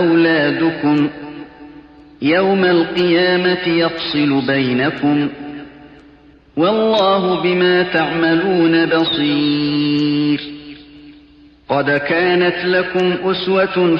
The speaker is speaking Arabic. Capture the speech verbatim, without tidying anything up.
أولادكم يوم القيامة يفصل بينكم والله بما تعملون بصير. قد كانت لكم أسوة